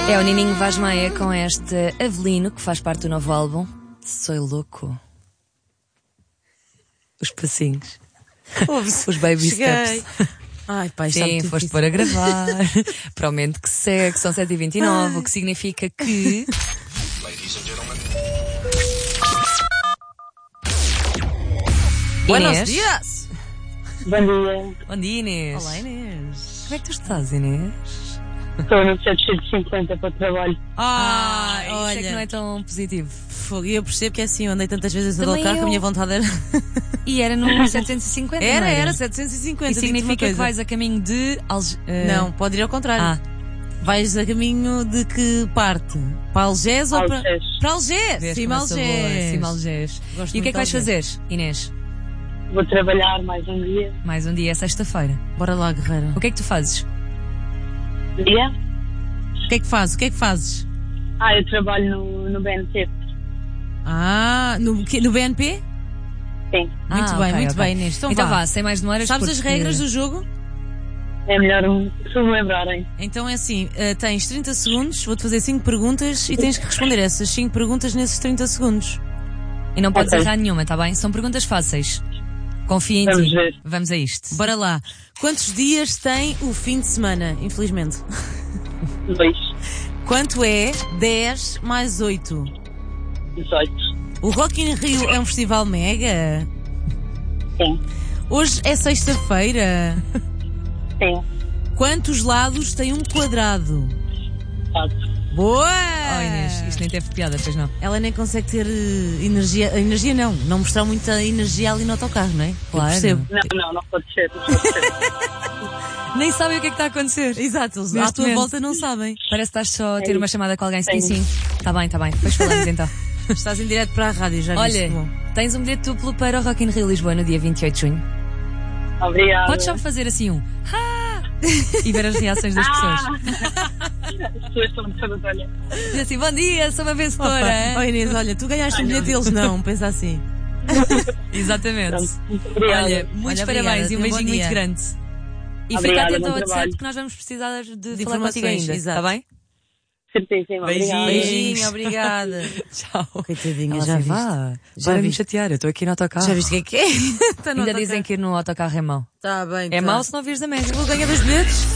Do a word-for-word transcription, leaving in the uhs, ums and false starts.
É o Nininho Vaz Maia com este Avelino, que faz parte do novo álbum Sou Louco. Os passinhos. Ouve-se. Os baby Cheguei. steps. Ai, pai, Sim, foste para gravar. Prometo que segue, são sete e vinte e nove, o que significa que... Buenos Inês. dias! Bom dia. Bom dia, Inês. Olá, Inês. Como é que tu estás, Inês? Estou no setecentos e cinquenta para o trabalho. Ah, Isso olha. é que não é tão positivo. Fogo, e eu percebo que é assim, eu andei tantas vezes a Também autocarro que eu. a minha vontade era. E era no setecentos e cinquenta, Era, não era, setecentos e cinquenta. E digo-te uma significa que coisa. vais a caminho de... Alge... eh, Não, pode ir ao contrário. Ah, Vais a caminho de que parte? Para Algés ou para. Algés. Para Algés! vês Sim, como eu sou boa, Algés. Cima Algés. Gosto E o muito que é que de vais Algés. fazer, Inês? Vou trabalhar mais um dia. Mais um dia, é sexta-feira. Bora lá, guerreira. O que é que tu fazes? Dia? O que é que fazes? O que é que fazes? Ah, eu trabalho no, no B N T. Ah, no, quê? No B N P? Sim. Muito Ah, bem, ok, muito ok. bem, Inês. Então, Então vá. vá, sem mais demoras. Sabes as porque- regras do jogo? É melhor um- se me lembrarem. Então é assim, eh, tens trinta segundos, vou-te fazer cinco perguntas e tens que responder essas cinco perguntas nesses trinta segundos. E não podes Ok. errar nenhuma, tá bem? São perguntas fáceis. Confia em Vamos ti. ver. Vamos a isto. Bora lá. Quantos dias tem o fim de semana, infelizmente? Dois. Quanto é dez mais oito? dezoito. O Rock in Rio é um festival mega? Sim. Hoje é sexta-feira. Sim. Quantos lados tem um quadrado? Quatro. Boa! Oh, Inês, isto nem teve piada, pois não? Ela nem consegue ter eh, energia. Energia não, não mostrar muita energia ali no autocarro, não é? Eu Claro. percebo. Não, não, não pode ser. Não pode ser. Nem sabem o que é que está a acontecer. Exato, eles Neste à tua momento. volta não sabem. Parece que estás só a ter Sim. uma chamada com alguém. Sim, Sim. sim. Está bem, está bem. Depois falamos então. Estás em direto para a rádio, já Olha, viste? Bom. tens um bilhete duplo para o Rock in Rio Lisboa no dia vinte e oito de junho. Obrigada. Podes só fazer assim um "Ah!" e ver as reações das pessoas. As pessoas estão de todas, olha. Diz assim, bom dia, sou uma Opa, vencedora. oh Inês, olha, tu ganhaste o bilhete, eles não, pensa assim. Exatamente. Pronto, muito obrigada. Olha, muitos Olha, parabéns obrigada, e um tenha um bom beijinho dia. muito grande. E fica Obrigada, atento bom ao WhatsApp trabalho. que nós vamos precisar de, De falar contigo informações, ainda. exato. Está bem? Certíssima. Beijinhos. Obrigada. Beijinho, obrigada. Tchau. Coitadinha, Ela já assim, viste? vá, Já para de me viste? chatear, eu estou aqui no autocarro. Já viste o que é que é? Tá no Ainda autocarro. dizem que ir no autocarro é mau. Tá bem, É tá. mau se não vires da média. Vou ganhar dois bilhetes.